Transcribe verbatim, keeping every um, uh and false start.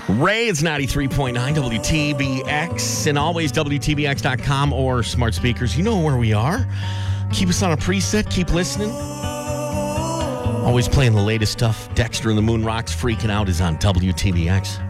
Ray, it's ninety-three point nine W T B X and always W T B X dot com or smart speakers. You know where we are. Keep us on a preset. Keep listening. Always playing the latest stuff. Dexter and the Moon Rocks freaking out is on W T B X.